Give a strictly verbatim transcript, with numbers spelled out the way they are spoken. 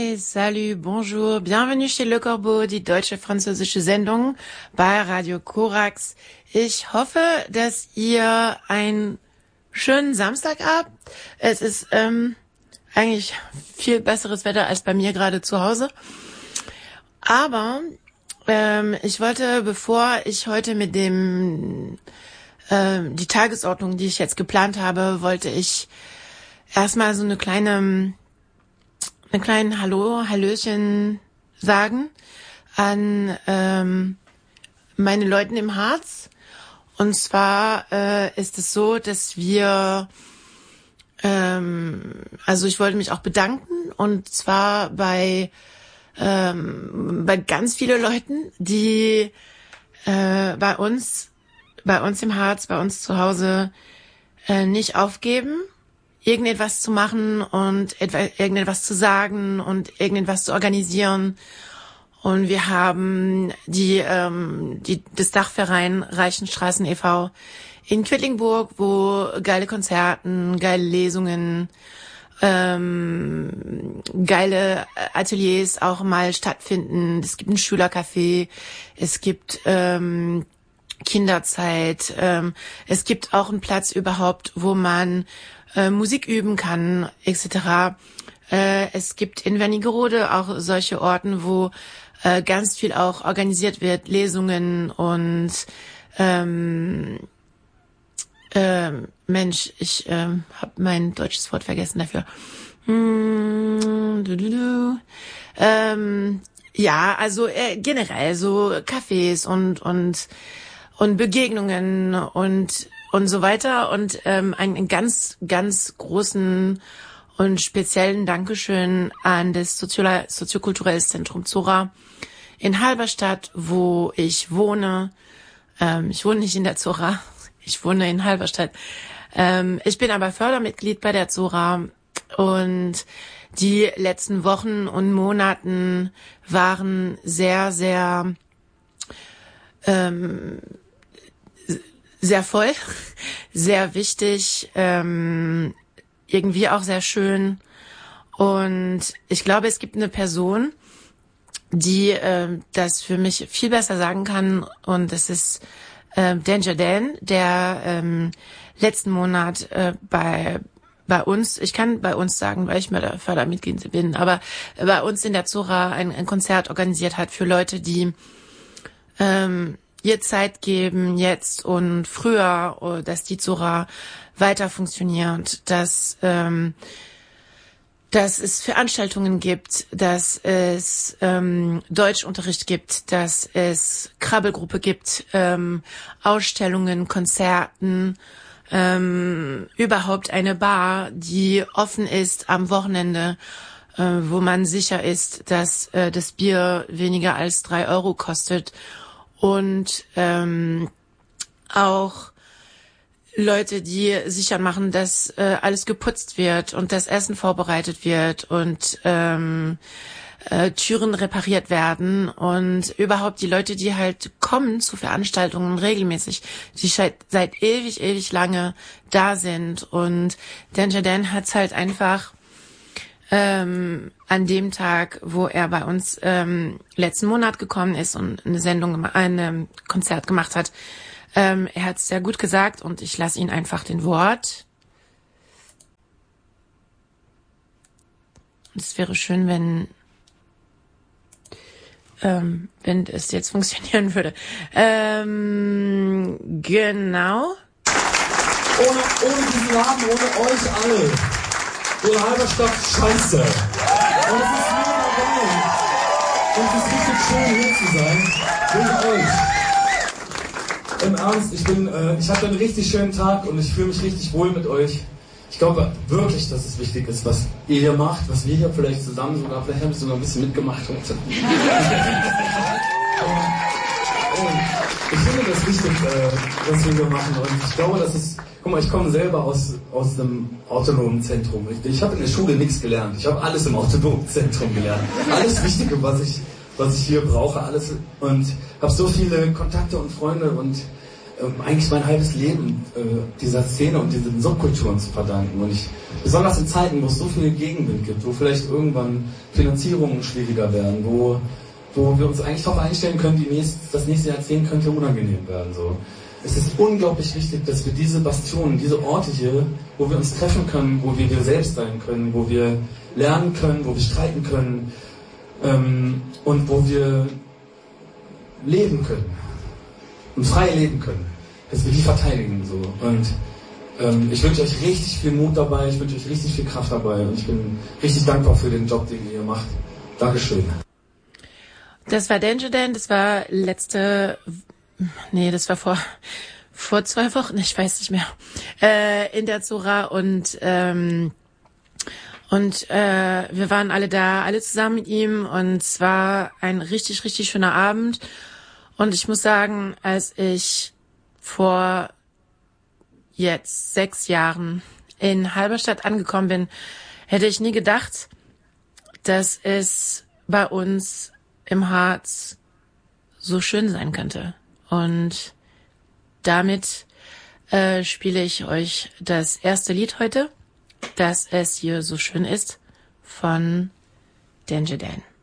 Hi, salut, bonjour, bienvenue chez Le Corbeau, die deutsche-französische Sendung bei Radio Korax. Ich hoffe, dass ihr einen schönen Samstag habt. Es ist ähm, eigentlich viel besseres Wetter als bei mir gerade zu Hause. Aber ähm, ich wollte, bevor ich heute mit dem ähm, die Tagesordnung, die ich jetzt geplant habe, wollte ich erstmal so eine kleine einen kleinen Hallo, Hallöchen sagen an ähm, meine Leute im Harz. Und zwar äh, ist es so, dass wir, ähm, also ich wollte mich auch bedanken, und zwar bei ähm, bei ganz vielen Leuten, die äh, bei uns, bei uns im Harz, bei uns zu Hause äh, nicht aufgeben, irgendetwas zu machen und etwa, irgendetwas zu sagen und irgendetwas zu organisieren. Und wir haben die, ähm, die das Dachverein Reichenstraßen e V in Quedlinburg, wo geile Konzerten, geile Lesungen, ähm, geile Ateliers auch mal stattfinden. Es gibt ein Schülercafé, es gibt ähm, Kinderzeit, ähm, es gibt auch einen Platz überhaupt, wo man Äh, Musik üben kann, et cetera. Äh, es gibt in Wernigerode auch solche Orten, wo äh, ganz viel auch organisiert wird, Lesungen und ähm, äh, Mensch, ich äh, habe mein deutsches Wort vergessen dafür. Hm, du, du, du. Ähm, ja, also äh, generell so Cafés und und und Begegnungen und und so weiter, und ähm, einen ganz, ganz großen und speziellen Dankeschön an das Sozio- soziokulturelles Zentrum Zora in Halberstadt, wo ich wohne. Ähm, ich wohne nicht in der Zora, ich wohne in Halberstadt. Ähm, ich bin aber Fördermitglied bei der Zora, und die letzten Wochen und Monaten waren sehr, sehr ähm, sehr voll, sehr wichtig, ähm, irgendwie auch sehr schön. Und ich glaube, es gibt eine Person, die äh, das für mich viel besser sagen kann. Und das ist äh, Danger Dan, der ähm, letzten Monat äh, bei bei uns, ich kann bei uns sagen, weil ich mal der Fördermitglied bin, aber bei uns in der Zora ein, ein Konzert organisiert hat für Leute, die ähm, ihr Zeit geben, jetzt und früher, dass die Zora weiter funktioniert, dass ähm, dass es Veranstaltungen gibt, dass es ähm, Deutschunterricht gibt, dass es Krabbelgruppe gibt, ähm, Ausstellungen, Konzerten, ähm, überhaupt eine Bar, die offen ist am Wochenende, äh, wo man sicher ist, dass äh, das Bier weniger als drei Euro kostet. Und ähm, auch Leute, die sicher machen, dass äh, alles geputzt wird und das Essen vorbereitet wird und ähm, äh, Türen repariert werden, und überhaupt die Leute, die halt kommen zu Veranstaltungen regelmäßig, die seit, seit ewig, ewig lange da sind. Und Danger Dan hat's halt einfach Ähm, an dem Tag, wo er bei uns ähm, letzten Monat gekommen ist und eine Sendung, ein Konzert gemacht hat, ähm, er hat es sehr gut gesagt, und ich lasse ihn einfach den Wort. Und es wäre schön, wenn ähm, wenn es jetzt funktionieren würde. Ähm, genau. Ohne, ohne diesen Laden, ohne euch alle. Ihre Halberstadt scheiße. Und es ist mega geil. Und es ist richtig schön, hier zu sein. Wegen euch. Im Ernst, ich bin, äh, ich hatte einen richtig schönen Tag und ich fühle mich richtig wohl mit euch. Ich glaube wirklich, dass es wichtig ist, was ihr hier macht, was wir hier vielleicht zusammen sogar, vielleicht habe ich sogar ein bisschen mitgemacht heute. Ich finde das wichtig, äh, was wir hier machen, und ich glaube, dass es, guck mal, ich komme selber aus, aus dem autonomen Zentrum. Ich, ich habe in der Schule nichts gelernt. Ich habe alles im autonomen Zentrum gelernt. Alles Wichtige, was ich, was ich hier brauche, alles, und habe so viele Kontakte und Freunde und ähm, eigentlich mein halbes Leben äh, dieser Szene und diesen Subkulturen zu verdanken. Und ich, besonders in Zeiten, wo es so viel Gegenwind gibt, wo vielleicht irgendwann Finanzierungen schwieriger werden, wo, wo wir uns eigentlich darauf einstellen können, die nächst, das nächste Jahrzehnt könnte unangenehm werden. So. Es ist unglaublich wichtig, dass wir diese Bastionen, diese Orte hier, wo wir uns treffen können, wo wir wir selbst sein können, wo wir lernen können, wo wir streiten können ähm, und wo wir leben können und frei leben können, dass wir die verteidigen. So. Und ähm, ich wünsche euch richtig viel Mut dabei, ich wünsche euch richtig viel Kraft dabei und ich bin richtig dankbar für den Job, den ihr hier macht. Dankeschön. Das war Danger Dan, das war letzte, nee, das war vor vor zwei Wochen, ich weiß nicht mehr, äh, in der Zora und ähm, und äh, wir waren alle da, alle zusammen mit ihm und es war ein richtig, richtig schöner Abend. Und ich muss sagen, als ich vor jetzt sechs Jahren in Halberstadt angekommen bin, hätte ich nie gedacht, dass es bei uns im Harz so schön sein könnte. Und damit äh, spiele ich euch das erste Lied heute, dass es hier so schön ist, von Danger Dan.